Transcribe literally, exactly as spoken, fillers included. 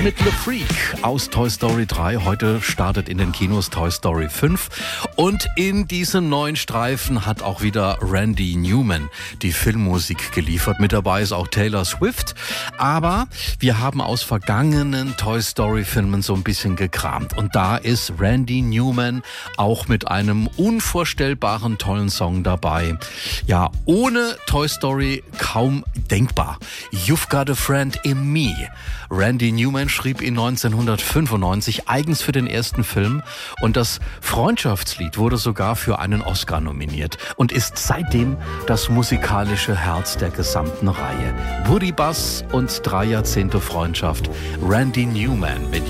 mit Le Freak aus Toy Story drei. Heute startet in den Kinos Toy Story fünf. Und in diesen neuen Streifen hat auch wieder Randy Newman die Filmmusik geliefert. Mit dabei ist auch Taylor Swift. Aber wir haben aus vergangenen Toy Story Filmen so ein bisschen gekramt. Und da ist Randy Newman auch mit einem unvorstellbaren tollen Song dabei. Ja, ohne Toy Story kaum denkbar. You've Got a Friend in Me. Randy Newman schrieb ihn neunzehnhundertfünfundneunzig eigens für den ersten Film und das Freundschaftslied wurde sogar für einen Oscar nominiert und ist seitdem das musikalische Herz der gesamten Reihe. Woody Buzz und drei Jahrzehnte Freundschaft. Randy Newman mit